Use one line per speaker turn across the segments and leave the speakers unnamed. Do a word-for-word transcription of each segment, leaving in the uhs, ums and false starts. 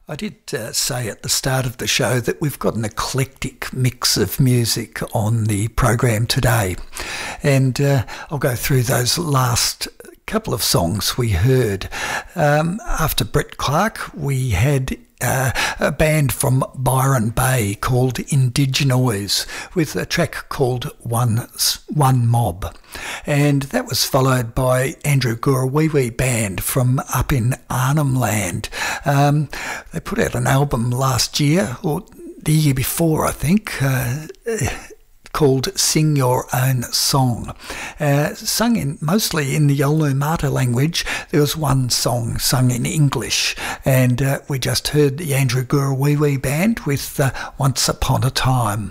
I did uh, say at the start of the show that we've got an eclectic mix of music on the program today, and uh, I'll go through those last couple of songs we heard. Um, after Brett Clark, we had Uh, a band from Byron Bay called Indigenoise with a track called One, One Mob. And that was followed by Andrew Gurawiwi Band from up in Arnhem Land. Um, they put out an album last year, or the year before, I think, uh, called Sing Your Own Song. Uh, sung in mostly in the Yolngu Matha language. There was one song sung in English, and uh, we just heard the Andrew Gurawiwi Band with uh, Once Upon a Time.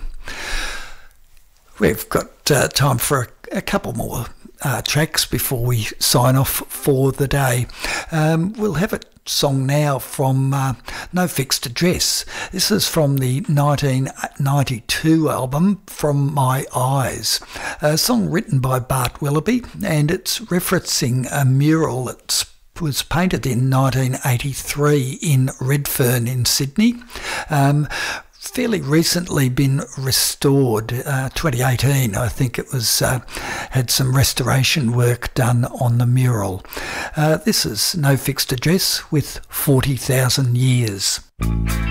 We've got uh, time for a, a couple more uh, tracks before we sign off for the day. Um, we'll have a song now from uh, No Fixed Address. This is from the nineteen ninety-two album From My Eyes, a song written by Bart Willoughby, and it's referencing a mural that was painted in nineteen eighty-three in Redfern in Sydney. Um, fairly recently been restored, uh, twenty eighteen I think it was, uh, had some restoration work done on the mural. Uh, this is No Fixed Address with forty thousand Years.